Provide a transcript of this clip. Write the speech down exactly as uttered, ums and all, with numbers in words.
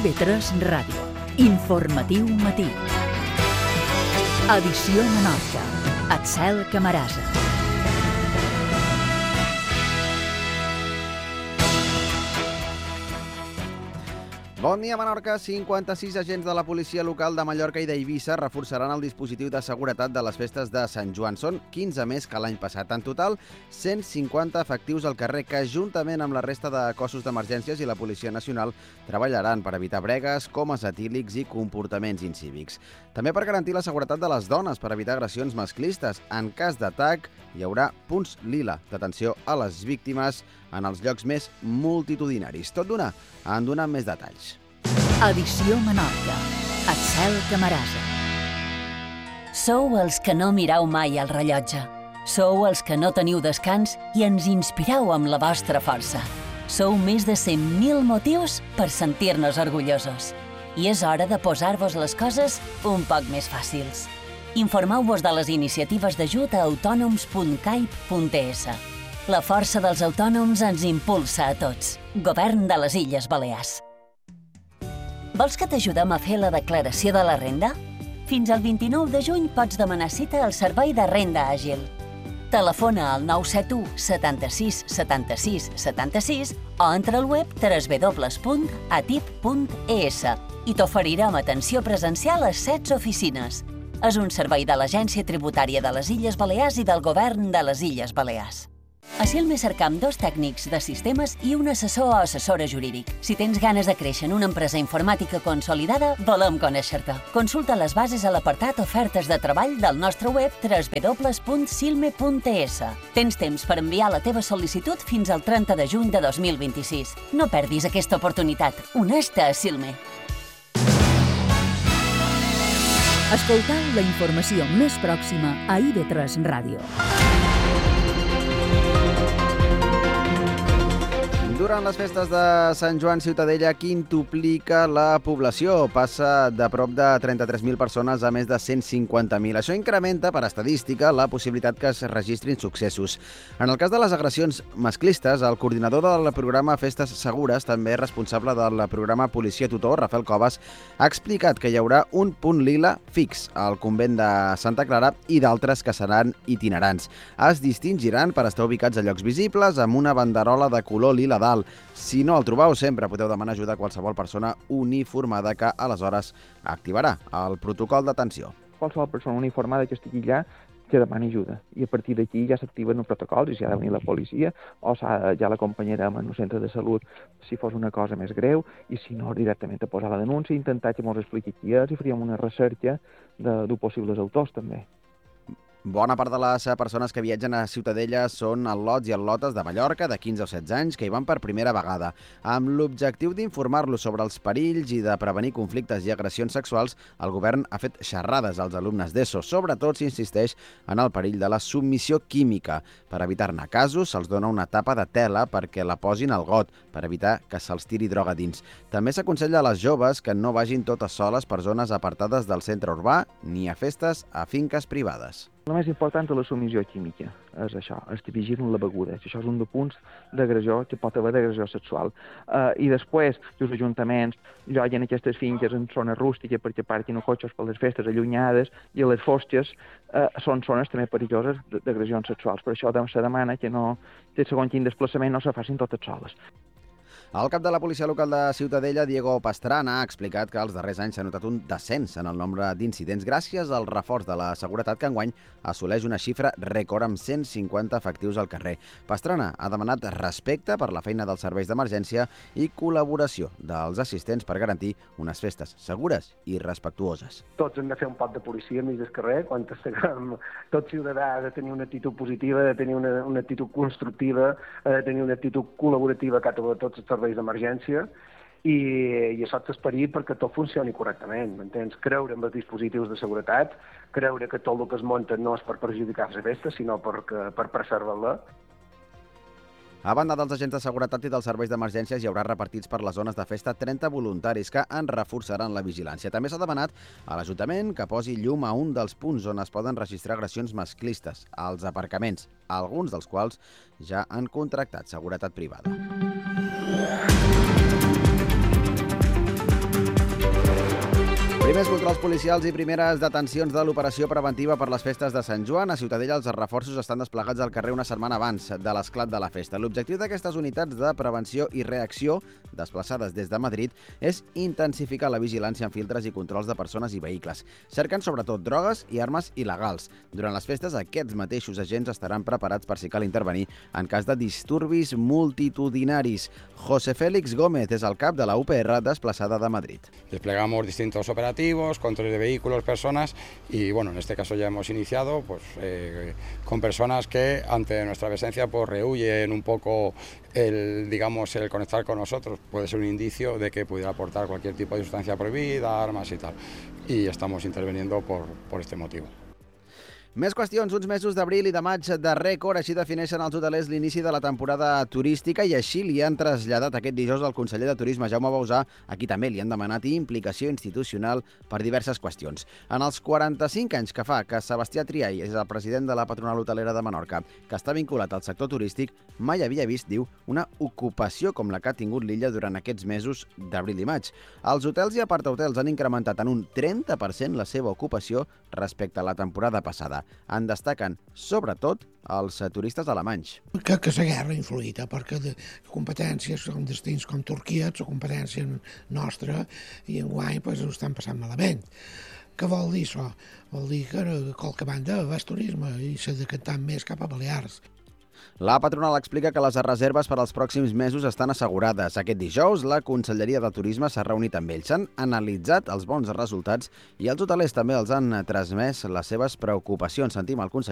I V tres Ràdio. Informatiu matí. Edició Menorca. Axel Camarasa. Bon dia, Menorca. cinquanta-sis agents de la policia local de Mallorca i d'Eivissa reforçaran el dispositiu de seguretat de les festes de Sant Joan. Són quinze més que l'any passat. En total, cent cinquanta efectius al carrer que, juntament amb la resta de cossos d'emergències i la Policia Nacional, treballaran per evitar bregues, comes etílics i comportaments incívics. També per garantir la seguretat de les dones, per evitar agressions masclistes. En cas d'atac, hi haurà punts lila d'atenció a les víctimes en els llocs més multitudinaris. Tot d'una, en donem més detalls. Edició Menorca. Axel Camarasa. Sou els que no mireu mai el rellotge. Sou els que no teniu descans i ens inspireu amb la vostra força. Sou més de cent mil motius per sentir-nos orgullosos. I és hora de posar-vos les coses un poc més fàcils. Informeu-vos de les iniciatives d'ajut a autònoms punt caip punt es. La força dels autònoms ens impulsa a tots. Govern de les Illes Balears. Vols que t'ajudem a fer la declaració de la renda? Fins al vint-i-nou de juny pots demanar cita al Servei de Renda Àgil. Telefona al nou set u setanta-sis setanta-sis setanta-sis o entra al web w w w punt atip punt es i t'oferirem atenció presencial a setze oficines. És un servei de l'Agència Tributària de les Illes Balears i del Govern de les Illes Balears. A Silme cercam dos tècnics de sistemes i un assessor o assessora jurídic. Si tens ganes de créixer en una empresa informàtica consolidada, volem conèixer-te. Consulta les bases a l'apartat Ofertes de treball del nostre web w w w punt silme punt es. Tens temps per enviar la teva sol·licitud fins al trenta de juny de dos mil vint-i-sis. No perdis aquesta oportunitat. Uneix-te a Silme. Escoltau la informació més pròxima a I V tres Ràdio. Durant les festes de Sant Joan, Ciutadella quintuplica la població. Passa de prop de trenta-tres mil persones a més de cent cinquanta mil. Això incrementa, per estadística, la possibilitat que es registrin successos. En el cas de les agressions masclistes, el coordinador del programa Festes Segures, també responsable del programa Policia Tutor, Rafael Covas, ha explicat que hi haurà un punt lila fix al convent de Santa Clara i d'altres que seran itinerants. Es distingiran per estar ubicats a llocs visibles amb una banderola de color lila dalt. Si no el trobeu, sempre podeu demanar ajuda a qualsevol persona uniformada que aleshores activarà el protocol d'atenció. Qualsevol persona uniformada que estigui allà que demani ajuda i a partir d'aquí ja s'activen els protocols i si ha de venir la policia o ja l'acompanyarem en el centre de salut si fos una cosa més greu i si no directament a posar la denúncia i intentar que ens expliqui qui és i faríem una recerca de, de possibles autors també. Bona part de les persones que viatgen a Ciutadella són al·lots i al·lotes de Mallorca de quinze o setze anys que hi van per primera vegada. Amb l'objectiu d'informar-los sobre els perills i de prevenir conflictes i agressions sexuals, el govern ha fet xerrades als alumnes d'ESO. Sobretot s'insisteix en el perill de la submissió química. Per evitar-ne casos, se'ls dona una tapa de tela perquè la posin al got, per evitar que se'ls tiri droga dins. També s'aconsella a les joves que no vagin totes soles per zones apartades del centre urbà ni a festes a finques privades. El més important és la submissió química, és això, és que vigilen la beguda. Això és un dels punts d'agressió que pot haver d'agressió sexual. Uh, I després, els ajuntaments lloguen aquestes finques en zones rústiques perquè parquin els cotxes per les festes allunyades i a les fosques uh, són zones també perilloses d'agressions sexuals. Per això se demana que, no, que segons quin desplaçament no se facin totes soles. El cap de la policia local de Ciutadella, Diego Pastrana, ha explicat que els darrers anys s'ha notat un descens en el nombre d'incidents gràcies al reforç de la seguretat que enguany assoleix una xifra rècord amb cent cinquanta efectius al carrer. Pastrana ha demanat respecte per la feina dels serveis d'emergència i col·laboració dels assistents per garantir unes festes segures i respectuoses. Tots hem de fer un pot de policia al mig del carrer, quan tot ciutadà ha de tenir una actitud positiva, ha de tenir una, una actitud constructiva, ha de tenir una actitud col·laborativa cap a tots els serveis d'emergència i, i això és l'esperit perquè tot funcioni correctament, m'entens? Creure en els dispositius de seguretat, creure que tot el que es munta no és per perjudicar la festa, sinó per, per preservar-la. A banda dels agents de seguretat i dels serveis d'emergències, hi haurà repartits per les zones de festa trenta voluntaris que en reforçaran la vigilància. També s'ha demanat a l'Ajuntament que posi llum a un dels punts on es poden registrar agressions masclistes, als aparcaments, alguns dels quals ja han contractat seguretat privada. Primers controls policials i primeres detencions de l'operació preventiva per les festes de Sant Joan. A Ciutadella els reforços estan desplegats al carrer una setmana abans de l'esclat de la festa. L'objectiu d'aquestes unitats de prevenció i reacció, desplaçades des de Madrid, és intensificar la vigilància amb filtres i controls de persones i vehicles. Cerquen sobretot drogues i armes il·legals. Durant les festes, aquests mateixos agents estaran preparats per si cal intervenir en cas de disturbis multitudinaris. José Félix Gómez és el cap de la U P R desplaçada de Madrid. Desplegamos distintos operativos, controles de vehículos, personas y bueno, en este caso ya hemos iniciado pues, eh, con personas que ante nuestra presencia pues rehuyen un poco el, digamos, el conectar con nosotros. Puede ser un indicio de que pudiera aportar cualquier tipo de sustancia prohibida, armas y tal. Y estamos interviniendo por, por este motivo. Més qüestions. Uns mesos d'abril i de maig de rècord, així defineixen els hotelers l'inici de la temporada turística i així li han traslladat aquest dijous al conseller de Turisme, Jaume Bauzà, a qui també li han demanat implicació institucional per diverses qüestions. En els quaranta-cinc anys que fa que Sebastià Triay és el president de la patronal hotelera de Menorca, que està vinculat al sector turístic, mai havia vist, diu, una ocupació com la que ha tingut l'illa durant aquests mesos d'abril i maig. Els hotels i apartahotels han incrementat en un trenta per cent la seva ocupació respecte a la temporada passada. En destaquen, sobretot, els turistes alemanys. Que, que la guerra ha influït, eh? Perquè de competències com destins com Turquia, la competència nostra, i enguany pues, ho estan passant malament. Què vol dir això? Vol dir que a qualque banda va el turisme i s'ha decantat més cap a Balears. La patronal explica que les reserves per als pròxims mesos estan assegurades. Aquest dijous, la Conselleria de Turisme s'ha reunit amb ells. S'han analitzat els bons resultats i els hotelers també els han transmès les seves preocupacions. Sentim el conseller.